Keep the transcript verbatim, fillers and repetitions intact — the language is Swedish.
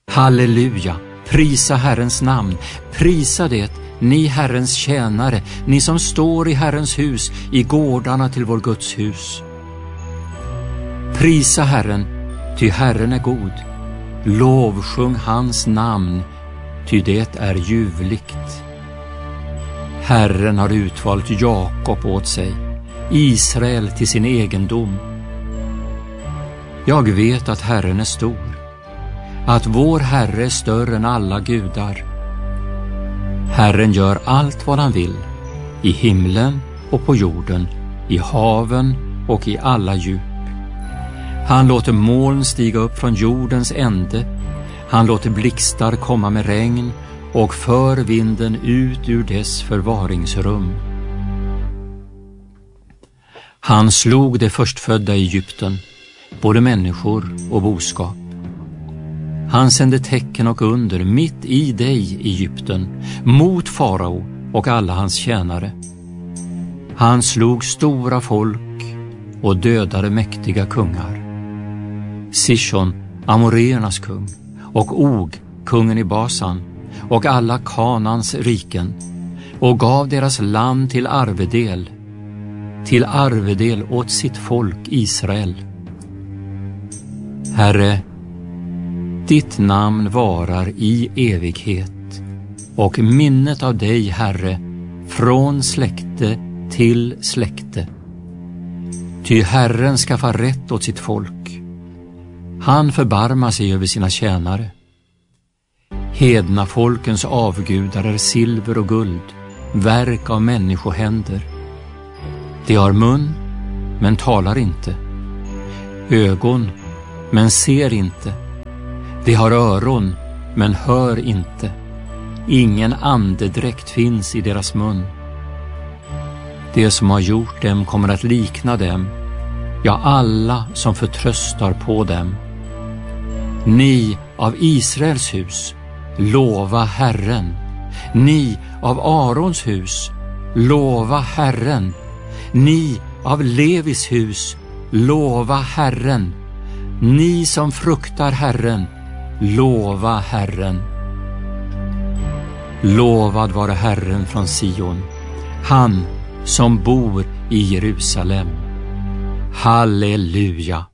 Halleluja, prisa Herrens namn, prisa det, ni Herrens tjänare, ni som står i Herrens hus, i gårdarna till vår Guds hus. Prisa Herren, ty Herren är god. Lovsjung hans namn, ty det är ljuvligt. Herren har utvalt Jakob åt sig, Israel till sin egendom. Jag vet att Herren är stor, att vår Herre är större än alla gudar. Herren gör allt vad han vill, i himlen och på jorden, i haven och i alla djup. Han låter moln stiga upp från jordens ände, han låter blixtar komma med regn och för vinden ut ur dess förvaringsrum. Han slog det förstfödda i Egypten, både människor och boskap. Han sände tecken och under mitt i dig, Egypten, mot farao och alla hans tjänare. Han slog stora folk och dödade mäktiga kungar. Sishon, amoreernas kung, och Og, kungen i Basan, och alla Kanans riken, och gav deras land till arvedel, till arvedel åt sitt folk Israel. Herre, ditt namn varar i evighet, och minnet av dig, Herre, från släkte till släkte. Ty Herren skaffar rätt åt sitt folk. Han förbarmar sig över sina tjänare. Hedna folkens avgudar är silver och guld, verk av människohänder. De har mun, men talar inte. Ögon, men ser inte. De har öron, men hör inte. Ingen andedräkt finns i deras mun. Det som har gjort dem kommer att likna dem, ja, alla som förtröstar på dem. Ni av Israels hus, lova Herren. Ni av Arons hus, lova Herren. Ni av Levis hus, lova Herren. Ni som fruktar Herren, lova Herren. Lovad vare Herren från Sion, han som bor i Jerusalem. Halleluja!